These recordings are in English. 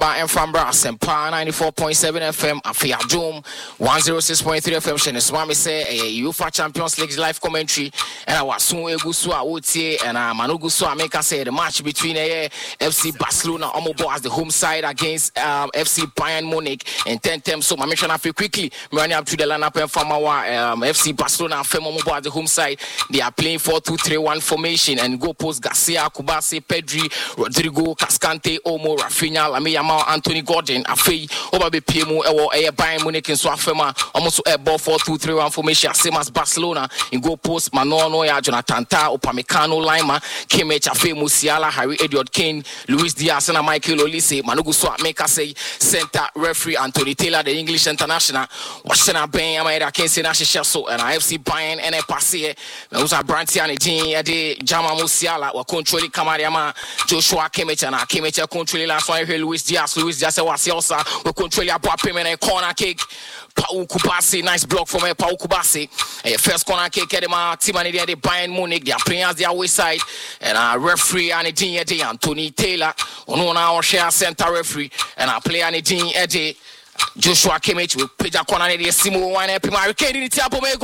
and from Brassempa 94.7 FM, Afia Doom 106.3 FM. Sheneswami say a UEFA Champions League live commentary, and I was soon Egusua Otie and Manugusua make us say the match between FC Barcelona Omobo as the home side against FC Bayern Munich and 10 times. So my mission I feel quickly running up to the lineup and from our FC Barcelona and Omobo as the home side. They are playing 4-2-3-1 formation and go post Garcia, Kubasi, Pedri, Rodrigo, Cascante, Omo, Rafinha, Lamiyama, Anthony Gordon, Afei, Obabe PMO, Bayern Munich and Swafema, almost a ball 4-2-3-1 formation, same as Barcelona in go post Manono, Jonathan Ta, Upamecano, Lima, Kimmich, Afei, Musiala, Harry Edward Kane, Luis Diaz, and Michael Olise, Manugu Swap, make us say center referee Anthony Taylor, the English international, Washington Ben, Amaya Kensi Nashi so and FC Bayern and a passe, Usa Brantiani, Jama Musiala, or controlling Kamariama, Joshua Kimmich, and Kimmich controlling last one, Luis Diaz was also we control your payment and corner kick. Pau Kubasi, nice block from Pau Kubasi. First corner kick at the Timani de Bayern Munich. They are playing as their way side. And referee Anidin Anthony Taylor. On our share center referee. And I play Anidin Eddie. Joshua Kimmich will play the corner de Simo Wane Primary Kane in the Tapomego.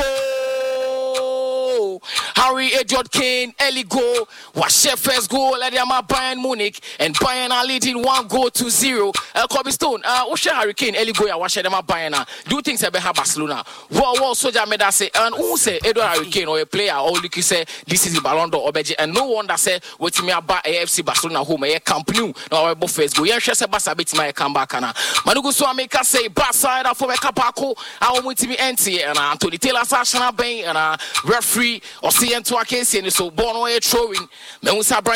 Harry Edward Kane, Eligo, was first goal at the Bayern Munich, and Bayern are leading 1-0. Kobe Stone, Osha Harry Kane, Eligo, was the Bayern. Do things about Barcelona. What soldier made us say, and who say Edward Harry Kane or a player, or you can say this is the Ballon d'Or Obeji, and no one that say what me about AFC Barcelona home, a Camp Nou, no both first go. Yeah, Shesa Basa bit my comeback, and Manugu Swameka say Barca for a Capako, I want to be empty, and Anthony Taylor Sashana Bain, and referee or see into a case, and so Bono a throwing.